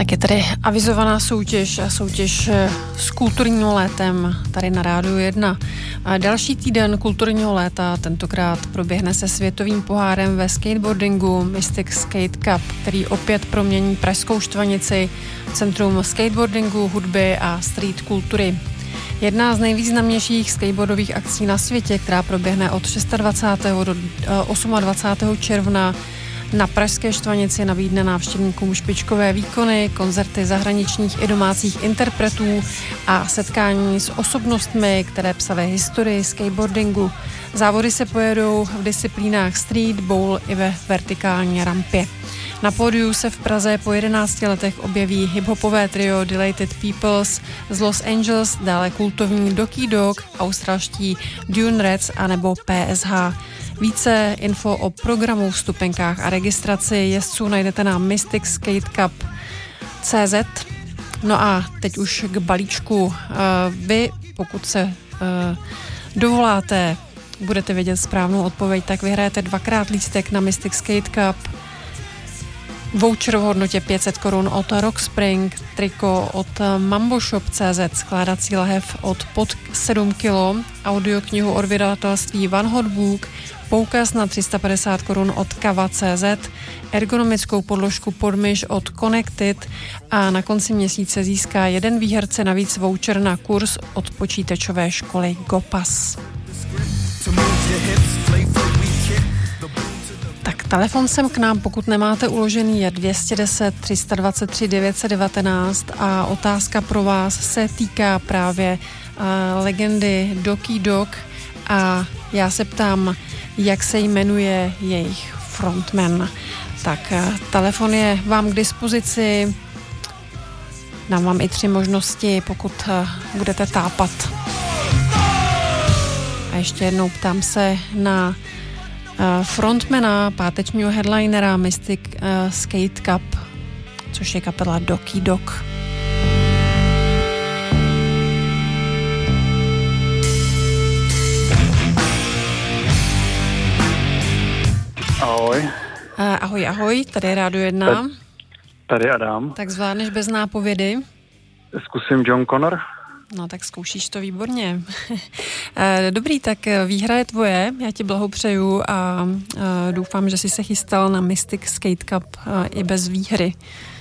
Tak je tady avizovaná soutěž s kulturním létem tady na Rádiu 1. A další týden kulturního léta tentokrát proběhne se světovým pohárem ve skateboardingu Mystic Skate Cup, který opět promění pražskou Štvanici v centrum skateboardingu, hudby a street kultury. Jedna z nejvýznamnějších skateboardových akcí na světě, která proběhne od 26. do 28. června na pražské Štvanici, nabídne návštěvníkům špičkové výkony, koncerty zahraničních i domácích interpretů a setkání s osobnostmi, které psaly historii skateboardingu. Závody se pojedou v disciplínách street, bowl i ve vertikální rampě. Na pódiu se v Praze po 11 letech objeví hiphopové trio Delated Peoples z Los Angeles, dále kultovní Doki Dog, australští Dune Rats anebo PSH. Více info o programu, vstupenkách a registraci jezdců najdete na mysticskatecup.cz. No a teď už k balíčku. Vy, pokud se dovoláte, budete vědět správnou odpověď, tak vyhrajete 2x lístek na Mystic Skate Cup, voucher v hodnotě 500 Kč od Rockspring, triko od mamboshop.cz, skládací lahev od pod 7 kg, audioknihu od vydavatelství One Hot Book, poukaz na 350 Kč od Kava.cz, ergonomickou podložku Podmyš od Connected a na konci měsíce získá jeden výherce navíc voucher na kurz od počítačové školy Gopas. Tak telefon sem k nám, pokud nemáte uložený, je 210 323 919 a otázka pro vás se týká právě legendy Doki Dog a já se ptám, jak se jmenuje jejich frontman. Tak telefon je vám k dispozici, dám vám i 3 možnosti, pokud budete tápat. A ještě jednou ptám se na frontmana pátečního headlinera Mystic Skate Cup, což je kapela Doki Dog. Ahoj. Ahoj, tady je Rádio 1. Tady Adam. Tak zvládneš bez nápovědy? Zkusím John Connor. No tak zkoušíš to výborně. Dobrý, tak výhra je tvoje, já ti blahopřeju a doufám, že jsi se chystal na Mystic Skate Cup i bez výhry.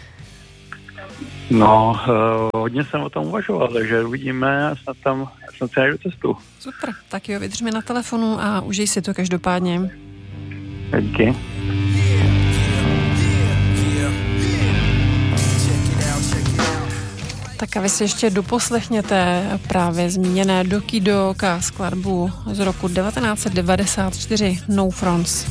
No, hodně jsem o tom uvažoval, takže uvidíme a snad si najdu cestu. Super, tak jo, vydrž mi na telefonu a užij si to každopádně. Díky. Tak a vy si ještě doposlechněte právě zmíněné Doki Dog a skladbu z roku 1994 No Fronts.